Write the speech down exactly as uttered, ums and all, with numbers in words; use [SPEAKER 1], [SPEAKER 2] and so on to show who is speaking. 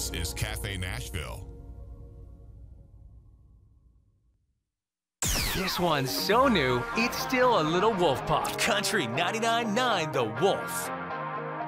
[SPEAKER 1] This is Cafe Nashville.
[SPEAKER 2] This one's so new, it's still a little wolf pop.
[SPEAKER 3] Country ninety-nine point nine The Wolf.